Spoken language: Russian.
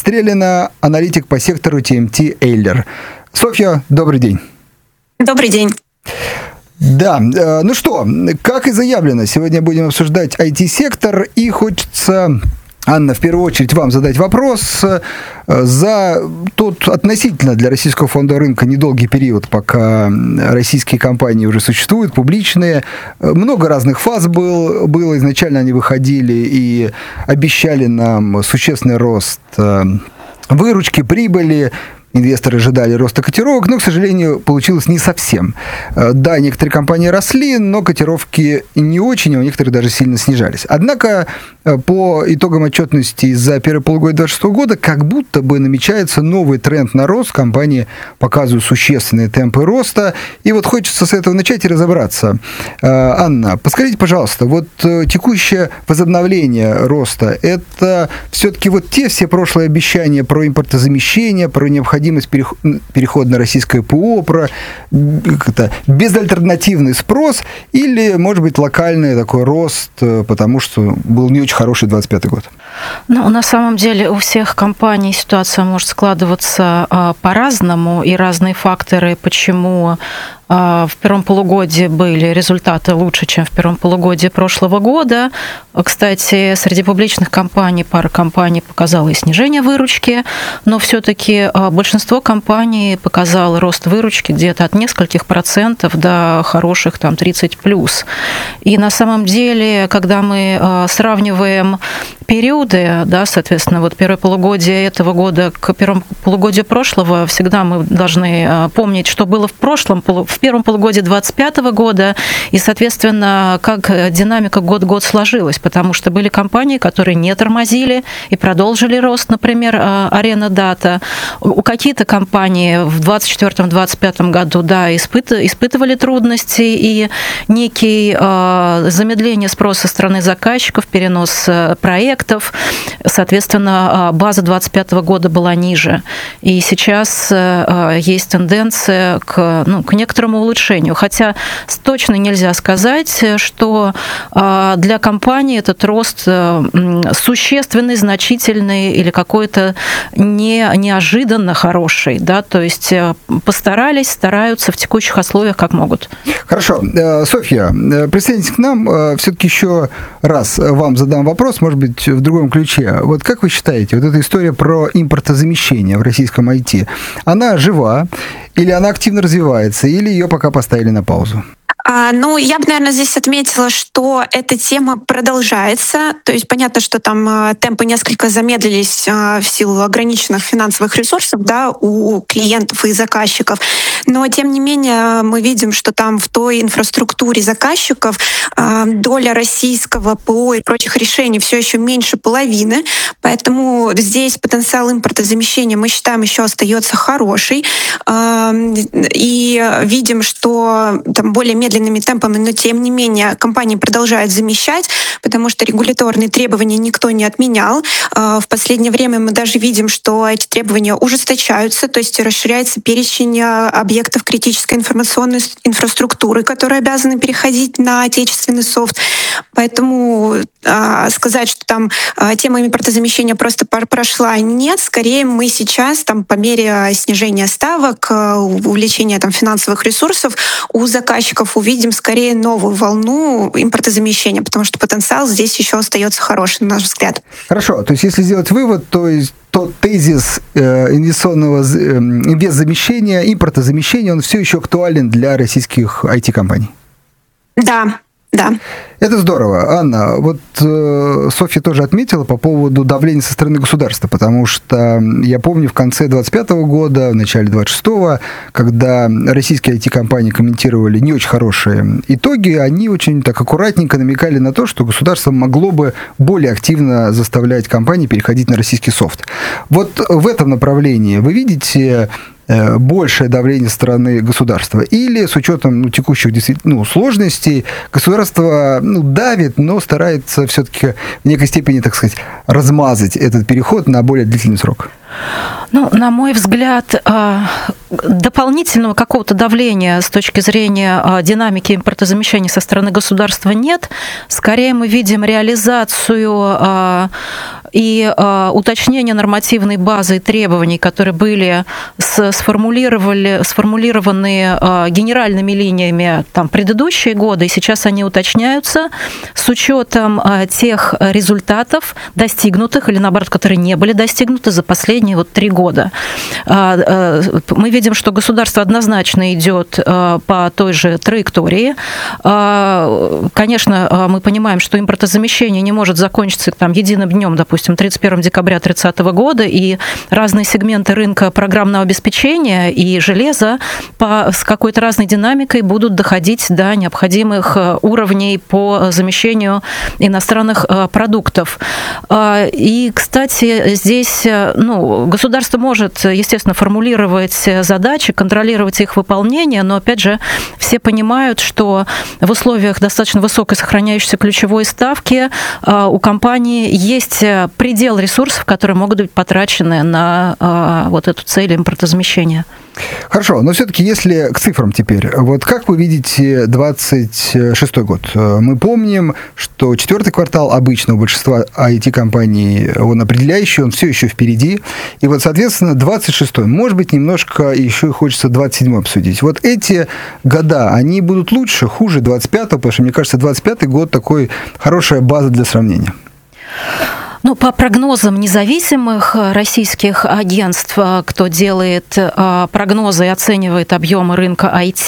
Стрелина, аналитик по сектору TMT Эйлер. Софья, добрый день. Добрый день. Да, ну что, как и заявлено, сегодня будем обсуждать IT-сектор, и хочется, Анна, в первую очередь вам задать вопрос. За тот относительно для российского фондового рынка недолгий период, пока российские компании уже существуют, публичные, много разных фаз было. Изначально они выходили и обещали нам существенный рост выручки, прибыли. Инвесторы ожидали роста котировок, но, к сожалению, получилось не совсем. Да, некоторые компании росли, но котировки не очень, а у некоторых даже сильно снижались. Однако, по итогам отчетности за первое полугодие 2026 года, как будто бы намечается новый тренд на рост. Компании показывают существенные темпы роста. И вот хочется с этого начать и разобраться. Анна, подскажите, пожалуйста, вот текущее возобновление роста, это все-таки вот те все прошлые обещания про импортозамещение, про необходимость перехода на российское ПО, про безальтернативный спрос, или, может быть, локальный такой рост, потому что был не очень хороший 2025 год? Ну, на самом деле у всех компаний ситуация может складываться по-разному, и разные факторы, почему в первом полугодии были результаты лучше, чем в первом полугодии прошлого года. Кстати, среди публичных компаний пара компаний показала и снижение выручки, но все-таки большинство компаний показало рост выручки где-то от нескольких процентов до хороших там 30+. И на самом деле, когда мы сравниваем периоды, да, соответственно, вот первое полугодие этого года к первому полугодию прошлого, всегда мы должны помнить, что было в первом полугодии 2025 года, и, соответственно, как динамика год-год сложилась, потому что были компании, которые не тормозили и продолжили рост, например, Arena Data. У какие-то компании в 2024-2025 году, да, испытывали трудности и некие замедление спроса со стороны заказчиков, перенос проектов, соответственно, база 2025 года была ниже. И сейчас есть тенденция к некоторому улучшению. Хотя точно нельзя сказать, что для компании этот рост существенный, значительный или какой-то неожиданно хороший. Да? То есть постарались, стараются в текущих условиях как могут. Хорошо. Софья, присоединяйтесь к нам. Все-таки еще раз вам задам вопрос, может быть, в другом ключе. Вот как вы считаете, вот эта история про импортозамещение в российском IT, она жива, или она активно развивается, или ее пока поставили на паузу? Ну, я бы, наверное, здесь отметила, что эта тема продолжается. То есть понятно, что там темпы несколько замедлились в силу ограниченных финансовых ресурсов, да, у клиентов и заказчиков. Но, тем не менее, мы видим, что там в той инфраструктуре заказчиков доля российского ПО и прочих решений все еще меньше половины. Поэтому здесь потенциал импортозамещения, мы считаем, еще остается хороший. И видим, что там более медленными темпами, но тем не менее компании продолжают замещать, потому что регуляторные требования никто не отменял. В последнее время мы даже видим, что эти требования ужесточаются, то есть расширяется перечень объектов критической информационной инфраструктуры, которые обязаны переходить на отечественный софт. Поэтому сказать, что там тема импортозамещения просто прошла, нет. Скорее мы сейчас там по мере снижения ставок, увеличения там финансовых ресурсов у заказчиков увидим скорее новую волну импортозамещения, потому что потенциал здесь еще остается хороший, на наш взгляд. Хорошо. То есть если сделать вывод, то тезис инвестиционного инвестзамещения, импортозамещения, он все еще актуален для российских IT-компаний? Да. Да. Это здорово. Анна, вот Софья тоже отметила по поводу давления со стороны государства, потому что я помню в конце 2025 года, в начале 2026, когда российские IT-компании комментировали не очень хорошие итоги, они очень так аккуратненько намекали на то, что государство могло бы более активно заставлять компании переходить на российский софт. Вот в этом направлении вы видите большее давление со стороны государства? Или с учетом текущих действительно сложностей государство давит, но старается все-таки в некой степени, так сказать, размазать этот переход на более длительный срок? На мой взгляд, дополнительного какого-то давления с точки зрения динамики импортозамещения со стороны государства нет. Скорее мы видим реализацию и уточнение нормативной базы и требований, которые были сформулированы генеральными линиями там, предыдущие годы, и сейчас они уточняются с учетом тех результатов, достигнутых или, наоборот, которые не были достигнуты за последние 3 года. Мы видим, что государство однозначно идет по той же траектории. Конечно, мы понимаем, что импортозамещение не может закончиться там, единым днем, допустим, 31 декабря 2030 года, и разные сегменты рынка программного обеспечения и железа с какой-то разной динамикой будут доходить до необходимых уровней по замещению иностранных продуктов. И, кстати, здесь государство может, естественно, формулировать задачи, контролировать их выполнение, но, опять же, все понимают, что в условиях достаточно высокой сохраняющейся ключевой ставки у компании есть предел ресурсов, которые могут быть потрачены на эту цель импортозамещения. Хорошо, но все-таки если к цифрам теперь, как вы видите 26-й год? Мы помним, что 4-й квартал обычно у большинства IT-компаний он определяющий, он все еще впереди, и соответственно, 26-й, может быть, немножко еще и хочется 27-й обсудить. Эти года, они будут лучше, хуже 25-го, потому что, мне кажется, 25-й год такой хорошая база для сравнения. По прогнозам независимых российских агентств, кто делает прогнозы и оценивает объемы рынка IT,